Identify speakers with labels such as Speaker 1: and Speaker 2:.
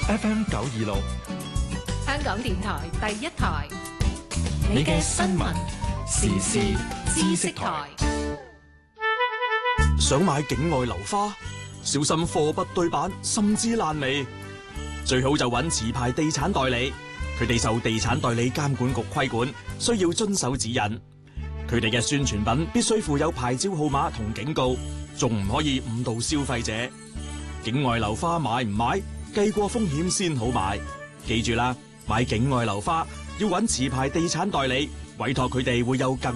Speaker 1: FM 926，
Speaker 2: 香港電台第一台，
Speaker 1: 你嘅新聞時事知識台。
Speaker 3: 想買境外樓花，小心貨不對版，甚至爛尾。最好就揾持牌地產代理，佢哋受地產代理監管局規管，需要遵守指引。佢哋嘅宣傳品必須附有牌照號碼同警告，仲唔可以誤導消費者。境外樓花買唔買，計過風險先好買。記住啦，買境外樓花要揾持牌地產代理，委託佢哋會有更